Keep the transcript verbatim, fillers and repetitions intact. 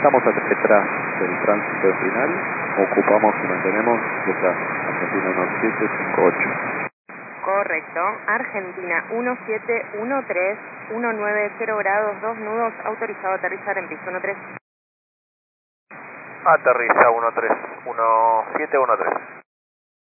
estamos detrás del tránsito final, ocupamos y mantenemos ruta Argentina uno siete cinco ocho. Correcto, Argentina uno siete uno tres, uno nueve cero grados, dos nudos, autorizado a aterrizar en piso uno tres. Aterriza uno tres, uno siete uno tres.